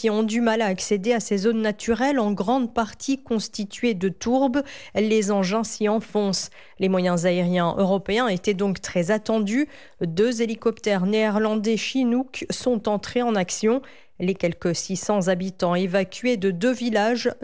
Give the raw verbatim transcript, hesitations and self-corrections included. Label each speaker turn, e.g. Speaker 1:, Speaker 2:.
Speaker 1: qui ont du mal à accéder à ces zones naturelles en grande partie constituées de tourbes. Les engins s'y enfoncent. Les moyens aériens européens étaient donc très attendus. Deux hélicoptères néerlandais Chinook sont entrés en action. Les quelques six cents habitants évacués de deux villages